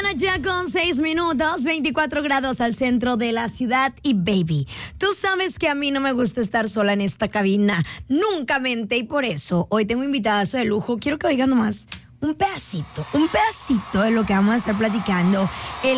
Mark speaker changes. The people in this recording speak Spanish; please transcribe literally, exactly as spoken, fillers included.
Speaker 1: mañana ya con seis minutos, veinticuatro grados al centro de la ciudad. Y baby, tú sabes que a mí no me gusta estar sola en esta cabina, nunca mente. Y por eso hoy tengo invitadas de lujo. Quiero que oigan nomás un pedacito, un pedacito de lo que vamos a estar platicando el